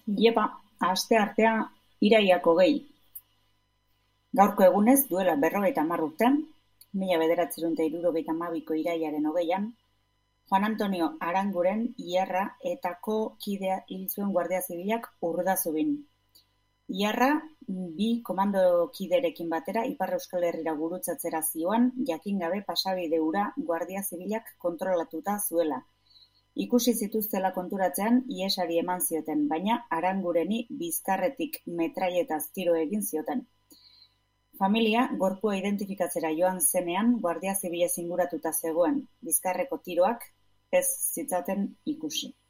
Iepa, asteartea irailak 20. Gaurko egunez, duela 50 urte, 1972ko irailaren 20an, Juan Antonio Aranguren Iarra etako kidea hil zuen Guardia Zibilak Urdazubin. Iarra, 2 komandokiderekin batera Ipar Euskal Herrira gurutzatzera zihoan, jakin gabe pasabide hura Guardia Zibilak kontrolatuta zuela. Ikusi zituztela konturatzean ihesari eman zioten, baina Arangureni bizkarretik metrailetaz tiro egin zioten. Familia gorpua identifikatzera joan zenean Guardia Zibilez inguratuta zegoen, bizkarreko tiroak ez zitzaten ikusi.